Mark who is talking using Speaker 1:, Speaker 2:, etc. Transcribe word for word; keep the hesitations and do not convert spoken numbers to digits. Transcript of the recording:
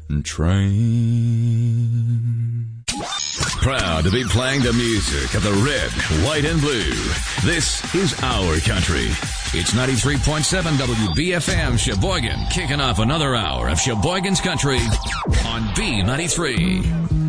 Speaker 1: train.
Speaker 2: Proud to be playing the music of the red, white, and blue. This is our country. It's ninety-three point seven W B F M Sheboygan, kicking off another hour of Sheboygan's Country on B ninety-three.